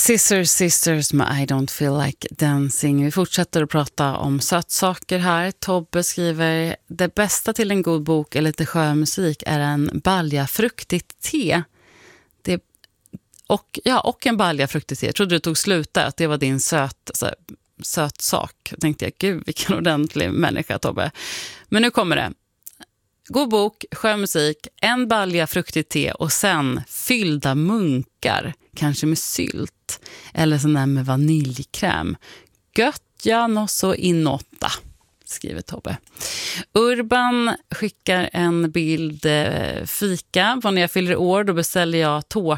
Sisters med I don't feel like dancing. Vi fortsätter att prata om sötsaker här. Tobbe skriver: det bästa till en god bok eller lite sjömusik är en baljafruktigt te. Och en baljafruktigt te. Jag trodde du tog slut där, att det var din söt sak. Jag tänkte jag, gud vilken ordentlig människa, Tobbe. Men nu kommer det. God bok, sjömusik, en baljafruktigt te och sen fyllda munkar. Kanske med sylt. Eller sån där med vaniljkräm. Gött, ja, nå så inåtta, skriver Tobbe. Urban skickar en bild. Fika, vad när jag fyller år då beställer jag tårta